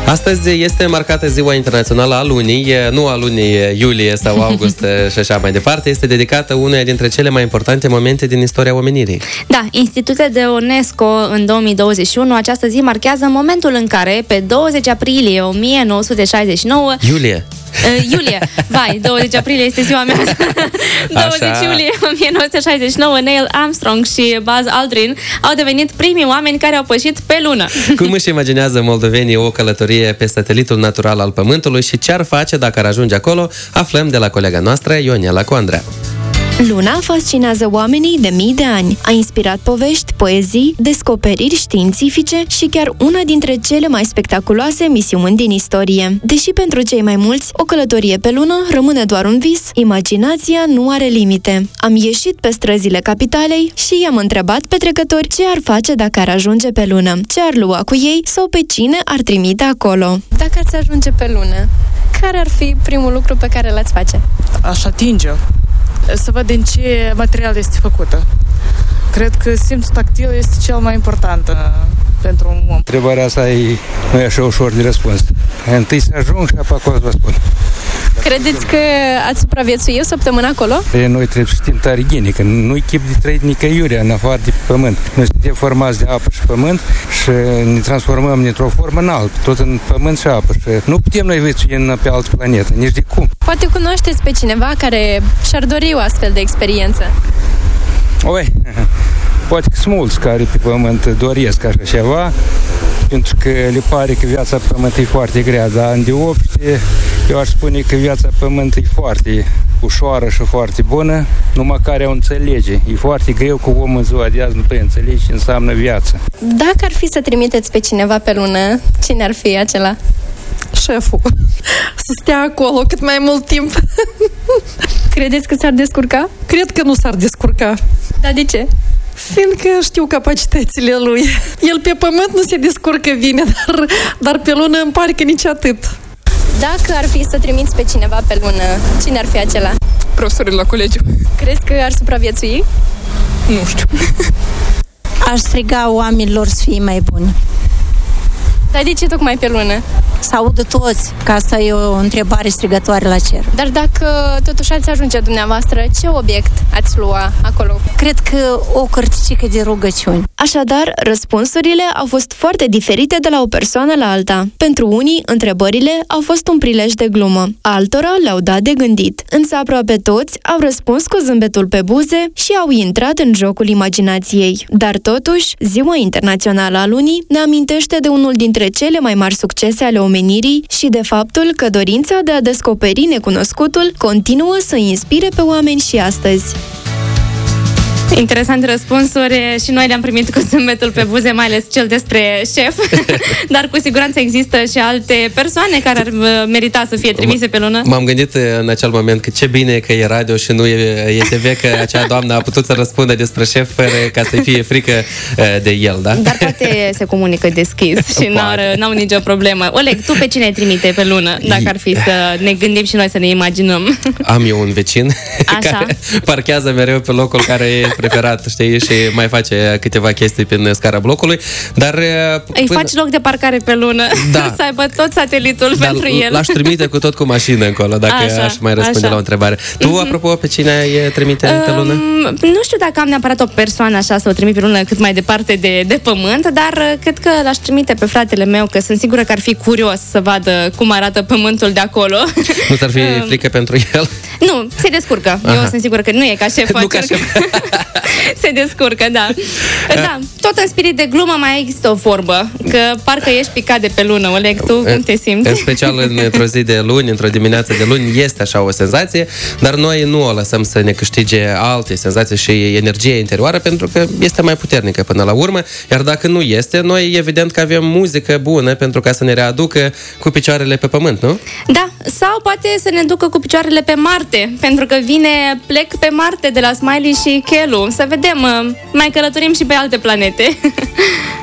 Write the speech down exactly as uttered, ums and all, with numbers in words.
Astăzi este marcată Ziua Internațională a Lunii, nu a lunii iulie sau august și așa mai departe. Este dedicată uneia dintre cele mai importante momente din istoria omenirii. Da, instituită de UNESCO în două mii douăzeci și unu, această zi marchează momentul în care, pe douăzeci aprilie o mie nouă sute șaizeci și nouă... Iulie! Uh, iulie, vai, douăzeci aprilie este ziua mea. douăzeci iulie o mie nouă sute șaizeci și nouă, Neil Armstrong și Buzz Aldrin au devenit primii oameni care au pășit pe lună. Cum își imaginează moldovenii o călătorie pe satelitul natural al Pământului și ce ar face dacă ar ajunge acolo, aflăm de la colega noastră, Ionela Condrea. Luna fascinează oamenii de mii de ani. A inspirat povești, poezii, descoperiri științifice și chiar una dintre cele mai spectaculoase misiuni din istorie. Deși pentru cei mai mulți, o călătorie pe lună rămâne doar un vis, imaginația nu are limite. Am ieșit pe străzile capitalei și i-am întrebat pe trecători ce ar face dacă ar ajunge pe lună, ce ar lua cu ei sau pe cine ar trimite acolo. Dacă ați ajunge pe lună, care ar fi primul lucru pe care l-ați face? Aș atinge să văd din ce material este făcută. Cred că simțul tactil este cel mai important uh, pentru un om. Întrebarea asta e, nu e așa ușor de răspuns. Întâi să ajung și apoi acolo vă spun. Credeți că ați supraviețui o săptămână acolo? Pe noi trebuie să știm tare gine, că nu-i chip de trăit nicăiurea în afară de pământ. Noi suntem formați de apă și pământ și ne transformăm dintr-o formă în altă, tot în pământ și apă. Și nu putem noi viețui pe altă planetă, nici de cum. Poate cunoașteți pe cineva care și-ar dori o astfel de experiență? Oi, poate că sunt mulți care pe pământ doresc așa ceva, pentru că le pare că viața pe pământ e foarte grea, dar în deopște eu aș spune că viața pe pământ e foarte ușoară și foarte bună, numai care o înțelege. E foarte greu cu omul în ziua de azi nu prea înțelege ce înseamnă viața. Dacă ar fi să trimiteți pe cineva pe lună, cine ar fi acela? Șeful. Să stea acolo cât mai mult timp. Credeți că s-ar descurca? Cred că nu s-ar descurca. Dar de ce? Fiindcă știu capacitățile lui. El pe pământ nu se descurcă bine, dar, dar pe lună îmi pare că nici atât. Dacă ar fi să trimiți pe cineva pe lună, cine ar fi acela? Profesorii la colegiu. Crezi că ar supraviețui? Nu știu. Aș striga oamenilor să fie mai buni. Dar de ce tocmai pe lună? Să audă toți, că asta e o întrebare strigătoare la cer. Dar dacă totuși ați ajunge dumneavoastră, ce obiect ați lua acolo? Cred că o cărticică de rugăciuni. Așadar, răspunsurile au fost foarte diferite de la o persoană la alta. Pentru unii, întrebările au fost un prilej de glumă, altora le-au dat de gândit. Însă aproape toți au răspuns cu zâmbetul pe buze și au intrat în jocul imaginației. Dar totuși, Ziua Internațională a Lunii ne amintește de unul dintre cele mai mari succese ale omenirii și de faptul că dorința de a descoperi necunoscutul continuă să inspire pe oameni și astăzi. Interesante răspunsuri și noi le-am primit cu zâmbetul pe buze, mai ales cel despre șef, dar cu siguranță există și alte persoane care ar merita să fie trimise pe lună. M-am gândit în acel moment că ce bine că e radio și nu e, e T V, că acea doamnă a putut să răspundă despre șef fără ca să-i fie frică de el, da? Dar poate se comunică deschis și n-ar, n-au nicio problemă. Oleg, tu pe cine ai trimite pe lună, dacă ar fi să ne gândim și noi să ne imaginăm? Am eu un vecin Așa. care parchează mereu pe locul care e preferat, știi, și mai face câteva chestii prin scara blocului, dar... Îi până... faci loc de parcare pe lună, da. Să aibă tot satelitul dar pentru el. L-aș trimite cu tot cu mașină încolo, dacă așa, aș mai răspunde așa la o întrebare. Tu, mm-hmm. apropo, pe cine ai trimite um, pe lună? Nu știu dacă am neapărat o persoană așa să o trimit pe lună cât mai departe de, de pământ, dar cred că l-aș trimite pe fratele meu, că sunt sigură că ar fi curios să vadă cum arată pământul de acolo. Nu ți-ar fi um, frică pentru el? Nu, se descurcă. Aha. Eu sunt sigură că nu e ca șef. Nu ca șef. Se descurcă, da. Da, tot în spirit de glumă mai există o vorbă, că parcă ești picat de pe lună. Oleg, tu cum te simți? În special într-o zi de luni, într-o dimineață de luni, este așa o senzație, dar noi nu o lăsăm să ne câștige alte senzații și energie interioară, pentru că este mai puternică până la urmă, iar dacă nu este, noi evident că avem muzică bună pentru ca să ne readucă cu picioarele pe pământ, nu? Da, sau poate să ne ducă cu picioarele pe Marte, pentru că vine Plec pe Marte de la Smiley și Chelu. Să vedem, mai călătorim și pe alte planete.